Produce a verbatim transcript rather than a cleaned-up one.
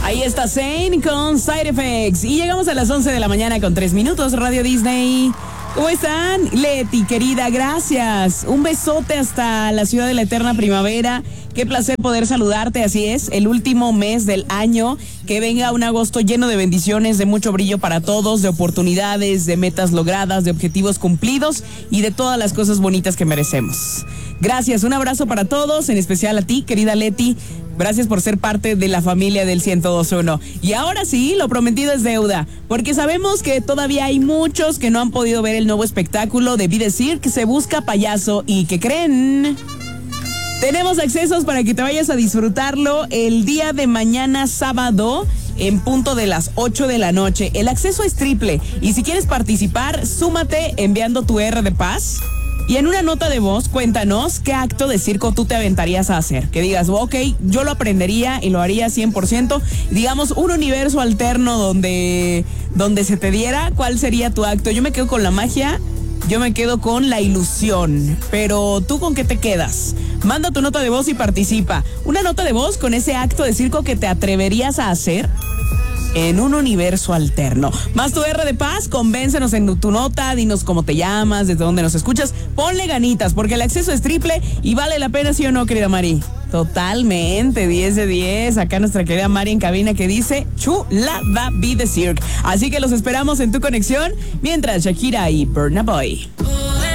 Ahí está Zayn con Side Effects. Y llegamos a las once de la mañana con tres minutos, Radio Disney. ¿Cómo están? Leti, querida, gracias. Un besote hasta la ciudad de la eterna primavera. Qué placer poder saludarte, así es, el último mes del año. Que venga un agosto lleno de bendiciones, de mucho brillo para todos, de oportunidades, de metas logradas, de objetivos cumplidos y de todas las cosas bonitas que merecemos. Gracias, un abrazo para todos, en especial a ti, querida Leti. Gracias por ser parte de la familia del ciento dos punto uno. Y ahora sí, lo prometido es deuda, porque sabemos que todavía hay muchos que no han podido ver el nuevo espectáculo de Be The Cirque, Se Busca Payaso, y ¿qué creen? Tenemos accesos para que te vayas a disfrutarlo el día de mañana sábado en punto de las ocho de la noche. El acceso es triple y si quieres participar, súmate enviando tu R de paz. Y en una nota de voz, cuéntanos qué acto de circo tú te aventarías a hacer. Que digas, ok, yo lo aprendería y lo haría cien por ciento. Digamos, un universo alterno donde, donde se te diera, ¿cuál sería tu acto? Yo me quedo con la magia, yo me quedo con la ilusión. Pero, ¿tú con qué te quedas? Manda tu nota de voz y participa. Una nota de voz con ese acto de circo que te atreverías a hacer en un universo alterno. Más tu R de paz, convéncenos en tu nota, dinos cómo te llamas, desde dónde nos escuchas, ponle ganitas, porque el acceso es triple y vale la pena, ¿sí o no, querida Mari? Totalmente, diez de diez. Acá nuestra querida Mari en cabina que dice, chulada Be The Cirque. Así que los esperamos en tu conexión, mientras Shakira y Burna Boy.